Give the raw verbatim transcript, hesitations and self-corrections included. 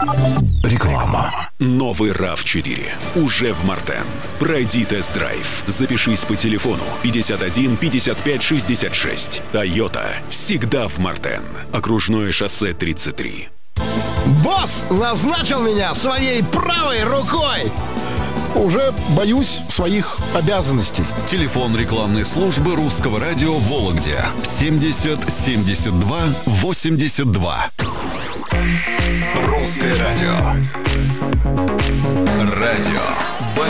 Реклама. Новый рав четыре уже в Мартен. Пройди тест-драйв. Запишись по телефону пятьдесят один пятьдесят пять шестьдесят шесть. Тойота всегда в Мартен. Окружное шоссе тридцать три. Босс назначил меня своей правой рукой. Уже боюсь своих обязанностей. Телефон рекламной службы Русского радио в Вологде. семьдесят семьдесят два восемьдесят два. Русское радио. Радио